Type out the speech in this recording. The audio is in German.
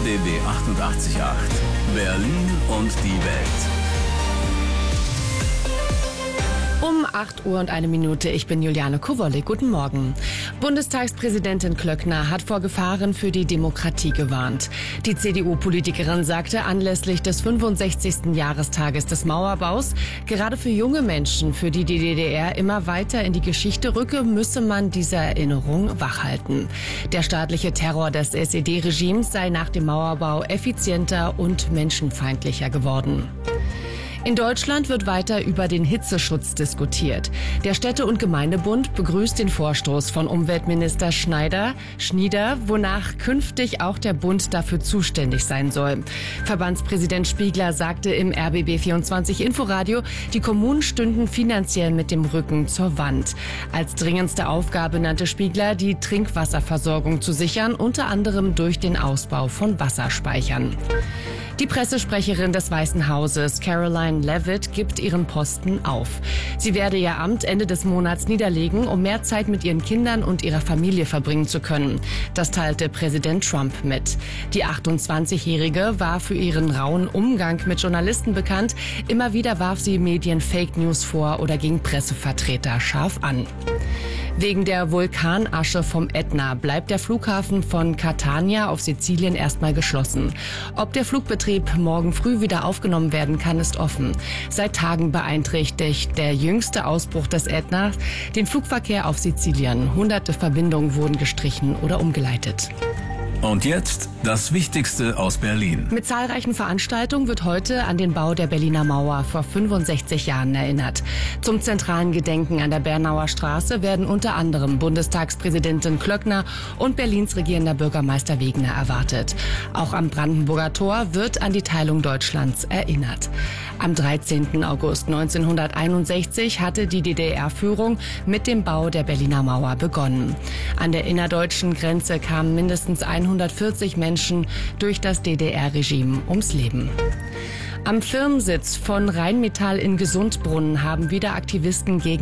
RBB 88.8 Berlin und die Welt. Um 8 Uhr und 1 Minute. Ich bin Juliane Kowollik. Guten Morgen. Bundestagspräsidentin Klöckner hat vor Gefahren für die Demokratie gewarnt. Die CDU-Politikerin sagte anlässlich des 65. Jahrestages des Mauerbaus, gerade für junge Menschen, für die die DDR immer weiter in die Geschichte rücke, müsse man dieser Erinnerung wachhalten. Der staatliche Terror des SED-Regimes sei nach dem Mauerbau effizienter und menschenfeindlicher geworden. In Deutschland wird weiter über den Hitzeschutz diskutiert. Der Städte- und Gemeindebund begrüßt den Vorstoß von Umweltminister Schnieder, wonach künftig auch der Bund dafür zuständig sein soll. Verbandspräsident Spiegler sagte im RBB24 Inforadio, die Kommunen stünden finanziell mit dem Rücken zur Wand. Als dringendste Aufgabe nannte Spiegler, die Trinkwasserversorgung zu sichern, unter anderem durch den Ausbau von Wasserspeichern. Die Pressesprecherin des Weißen Hauses, Caroline Leavitt, gibt ihren Posten auf. Sie werde ihr Amt Ende des Monats niederlegen, um mehr Zeit mit ihren Kindern und ihrer Familie verbringen zu können. Das teilte Präsident Trump mit. Die 28-Jährige war für ihren rauen Umgang mit Journalisten bekannt. Immer wieder warf sie Medien Fake News vor oder ging Pressevertreter scharf an. Wegen der Vulkanasche vom Ätna bleibt der Flughafen von Catania auf Sizilien erstmal geschlossen. Ob der Flugbetrieb morgen früh wieder aufgenommen werden kann, ist offen. Seit Tagen beeinträchtigt der jüngste Ausbruch des Ätna den Flugverkehr auf Sizilien. Hunderte Verbindungen wurden gestrichen oder umgeleitet. Und jetzt das Wichtigste aus Berlin. Mit zahlreichen Veranstaltungen wird heute an den Bau der Berliner Mauer vor 65 Jahren erinnert. Zum zentralen Gedenken an der Bernauer Straße werden unter anderem Bundestagspräsidentin Klöckner und Berlins regierender Bürgermeister Wegner erwartet. Auch am Brandenburger Tor wird an die Teilung Deutschlands erinnert. Am 13. August 1961 hatte die DDR-Führung mit dem Bau der Berliner Mauer begonnen. An der innerdeutschen Grenze kamen mindestens 140 Menschen durch das DDR-Regime ums Leben. Am Firmensitz von Rheinmetall in Gesundbrunnen haben wieder Aktivisten gegen